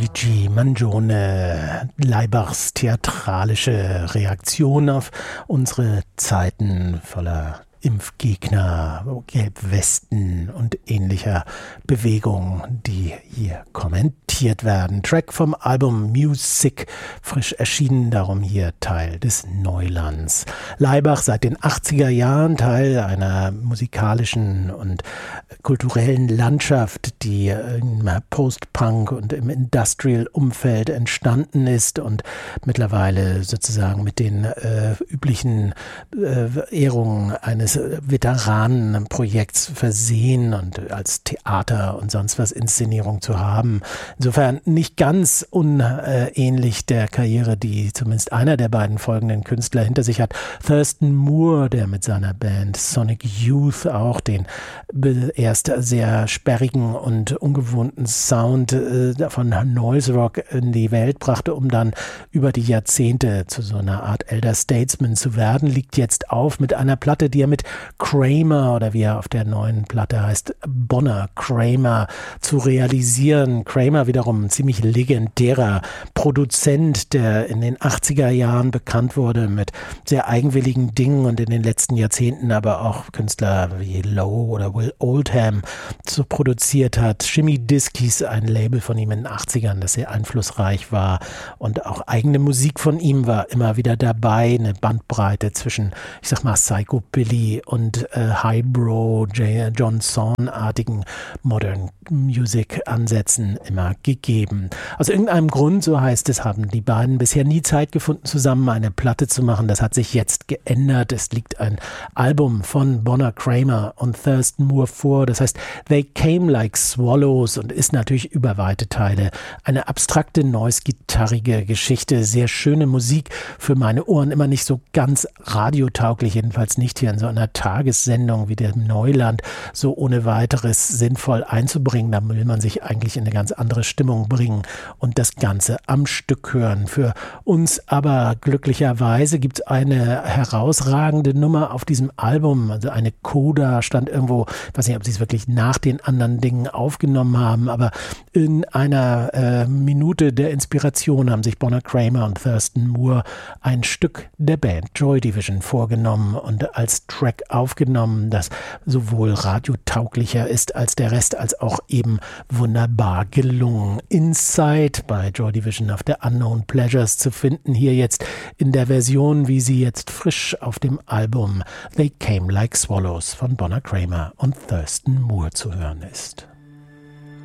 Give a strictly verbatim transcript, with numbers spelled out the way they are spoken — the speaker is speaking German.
Luigi Mangione, Laibachs theatralische Reaktion auf unsere Zeiten voller Impfgegner, Gelbwesten und ähnlicher Bewegungen, die hier kommentiert werden. Track vom Album Music, frisch erschienen, darum hier Teil des Neulands. Laibach seit den achtziger Jahren Teil einer musikalischen und kulturellen Landschaft, die im Post-Punk und im Industrial-Umfeld entstanden ist und mittlerweile sozusagen mit den äh, üblichen äh, Ehrungen eines Veteranenprojekts versehen und als Theater und sonst was Inszenierung zu haben. Insofern nicht ganz unähnlich der Karriere, die zumindest einer der beiden folgenden Künstler hinter sich hat. Thurston Moore, der mit seiner Band Sonic Youth auch den erst sehr sperrigen und ungewohnten Sound äh, von Noise Rock in die Welt brachte, um dann über die Jahrzehnte zu so einer Art Elder Statesman zu werden, liegt jetzt auf mit einer Platte, die er mit Kramer oder wie er auf der neuen Platte heißt, Bonner Kramer zu realisieren. Kramer wiederum ein ziemlich legendärer Produzent, der in den achtziger Jahren bekannt wurde mit sehr eigenwilligen Dingen und in den letzten Jahrzehnten aber auch Künstler wie Lowe oder Will Oldham so produziert hat. Shimmy Disc hieß ein Label von ihm in den achtzigern, das sehr einflussreich war und auch eigene Musik von ihm war immer wieder dabei, eine Bandbreite zwischen, ich sag mal, Psychobilly und äh, Highbrow, John Zorn-artigen Modern Music Ansätzen immer gegeben. Aus irgendeinem Grund, so heißt es, haben die beiden bisher nie Zeit gefunden, zusammen eine Platte zu machen. Das hat sich jetzt geändert. Es liegt ein Album von Bonner Kramer und Thurston Moore vor. Das heißt, They Came Like Swallows und ist natürlich über weite Teile eine abstrakte, noise-gitarrige Geschichte. Sehr schöne Musik, für meine Ohren immer nicht so ganz radiotauglich, jedenfalls nicht hier in so einer Tagessendung wie dem Neuland so ohne weiteres sinnvoll einzubringen. Da will man sich eigentlich in eine ganz andere Stimmung bringen und das Ganze am Stück hören. Für uns aber glücklicherweise gibt es eine herausragende Nummer auf diesem Album, also eine Coda stand irgendwo, ich weiß nicht, ob sie es wirklich nach den anderen Dingen aufgenommen haben, aber in einer äh, Minute der Inspiration haben sich Bonner Kramer und Thurston Moore ein Stück der Band Joy Division vorgenommen und als Track aufgenommen, das sowohl radiotauglicher ist als der Rest, als auch eben wunderbar gelungen. Inside bei Joy Division auf der Unknown Pleasures zu finden, hier jetzt in der Version, wie sie jetzt frisch auf dem Album They Came Like Swallows von Bonner Kramer und Thurston Moore zu hören ist.